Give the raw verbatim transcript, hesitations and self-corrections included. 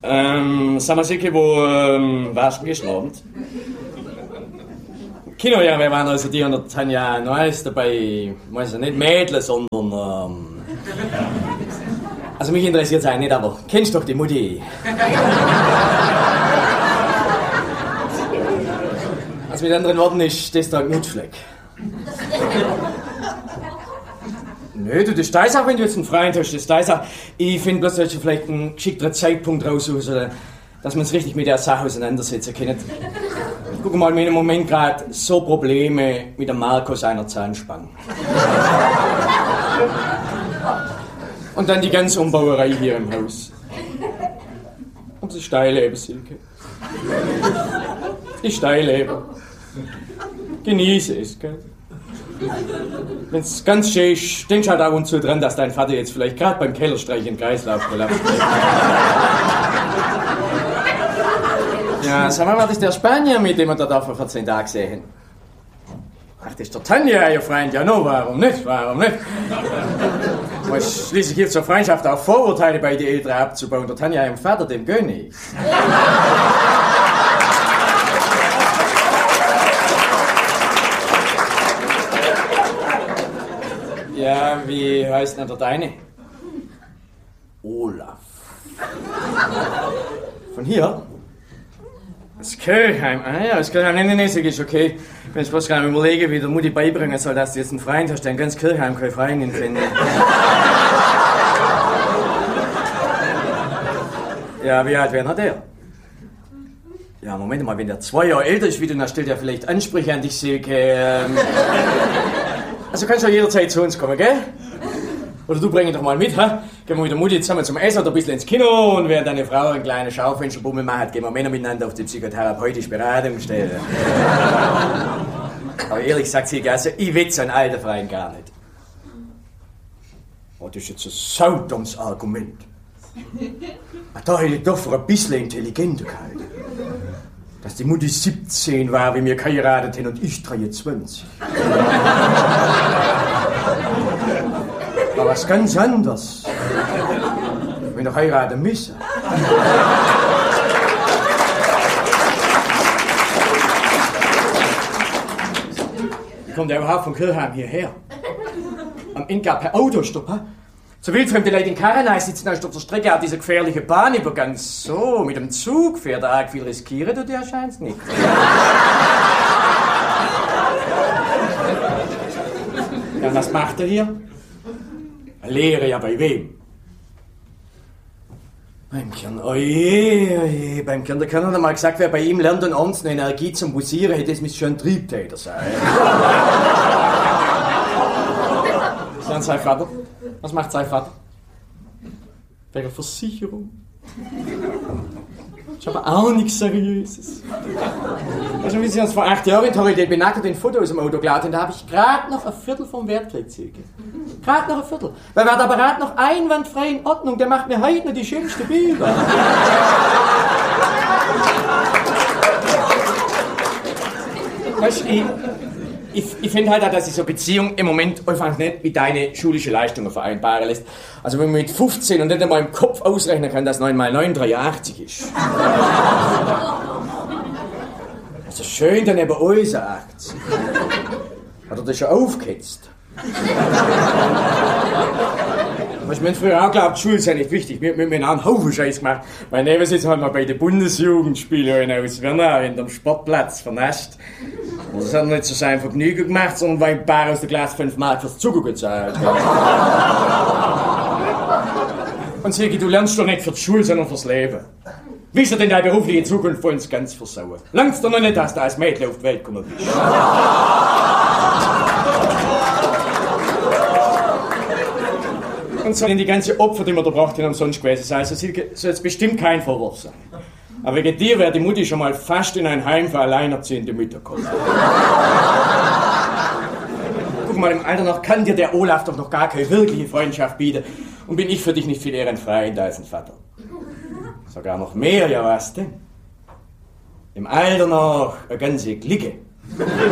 Ähm, sag mal, Sicke, wo ähm, warst du geschlafen? Kino, ja, wir waren also die und der Tanja Neues dabei, weiß ich nicht Mädel, sondern, ähm, also mich interessiert es eigentlich nicht, aber kennst doch die Mutti? Also mit anderen Worten ist das da ein Knutschfleck. Nö, du, das ist deine Sache, wenn du jetzt einen Freund hast, das ist deine Sache. Ich finde bloß, dass du vielleicht einen geschickteren Zeitpunkt raussuchst, oder dass man es richtig mit der Sache auseinandersetzen kann. Guck mal, wir haben im Moment gerade so Probleme mit dem Marco seiner Zahnspange. Und dann die ganze Umbauerei hier im Haus. Und das Steilleben, Silke. Die Steilleben. Genieße es, gell? Wenn's ganz schön ist, denkst halt ab und zu dran, dass dein Vater jetzt vielleicht gerade beim Kellerstreich in Kreislauf kollapst. Ja, sag mal, was ist der Spanier, mit dem wir da vor vierzehn Tagen sehen? Ach, das ist der Tanja, ihr Freund. Ja, no, warum nicht? Warum nicht? Was schließlich hilft zur Freundschaft auch Vorurteile bei den Eltern abzubauen. Der Tanja, ihrem Vater, dem König. Ja, wie heißt denn der deine? Olaf. Von hier? Das Kölheim. Ah ja, das Kölheim. Nein, nein, nein, ist okay. Wenn ich bloß gerade überlege, wie der Mutti beibringen soll, dass du jetzt einen Freund hast, der in ganz Kölheim keine Freundin findet. Ja, wie alt wäre noch der? Ja, Moment mal, wenn der zwei Jahre älter ist wie du, dann stellt er vielleicht Ansprüche an dich, Silke. Ähm Also kannst du ja jederzeit zu uns kommen, gell? Oder du bring ihn doch mal mit, ha? Gehen wir mit der Mutti zusammen zum Essen oder ein bisschen ins Kino und während deine Frau einen kleinen Schaufensterbummel macht, gehen wir Männer miteinander auf die psychotherapeutische Beratungsstelle. Aber ehrlich gesagt, Silke, also ich will so einen alten Freund gar nicht. Oh, das ist jetzt ein saudummes Argument. Da hätte ich doch für ein bisschen intelligenter gehalten. Dass die Mutti siebzehn war, wie wir geheiratet haben, und ich dreiundzwanzig. Aber was ganz anderes. Wenn wir heiraten müssen. Wie kommt der überhaupt von Kölheim hierher? Am Ende gar per Autostopp, ha? So wildfremde Leute in Karenai sitzen auf der Strecke, hat diese gefährliche Bahnübergang. So, mit dem Zug fährt er arg viel riskieren, du, der scheint's nicht. Ja, was macht er hier? Lehre, ja, bei wem? Beim Kern, oje, oje, beim Kern, der Kern hat einmal gesagt, wer bei ihm lernt und abends eine Energie zum Bussieren hätte, das müsste schon ein Triebtäter sein. Was ist denn sein Vater? Was macht sein Vater? Bei der Versicherung. Das ist aber auch nichts Seriöses. Also wie sie uns vor acht Jahren in Torridell benackt den Foto aus dem Auto geladen haben, da habe ich gerade noch ein Viertel vom Wert gekriegt, Silke. Gerade noch ein Viertel. Weil war der Apparat noch einwandfrei in Ordnung, der macht mir heute noch die schönsten Bilder. Weißt du, ich, ich, ich finde halt auch, dass sich so Beziehung im Moment einfach nicht mit deine schulische Leistungen vereinbaren lässt. Also wenn man mit fünfzehn und nicht einmal im Kopf ausrechnen kann, dass neun mal neun dreiundachtzig ist. Also schön dann eben uns achtzig. Hat er das schon aufgehetzt? Weißt du, wir haben früher auch geglaubt, Schulen sind nicht wichtig. Wir, wir, wir haben einen Haufen Scheiß gemacht. Mein Nebensitz hat mal bei den Bundesjugendspielen aus Wernau hinterm Sportplatz vernascht. Und das hat er nicht zu seinem Vergnügen gemacht, sondern weil ein paar aus der Klasse fünf Mark fürs Zucker gezahlt. Und Silke, du lernst doch nicht für die Schule, sondern fürs Leben. Willst du denn deine berufliche Zukunft vor uns ganz versauen? Langst du noch nicht, dass du als Mädchen auf die Welt gekommen bist? Und so sind die ganzen Opfer, die wir da braucht haben, umsonst gewesen. Also Silke, soll jetzt bestimmt kein Vorwurf sein. Aber wegen dir wäre die Mutti schon mal fast in ein Heim für alleinerziehende Mütter gekommen. Guck mal, im Alter noch kann dir der Olaf doch noch gar keine wirkliche Freundschaft bieten. Und bin ich für dich nicht viel eher ein Freund als ein Vater. Sogar noch mehr, ja was denn? Im Alter noch eine ganze Clique.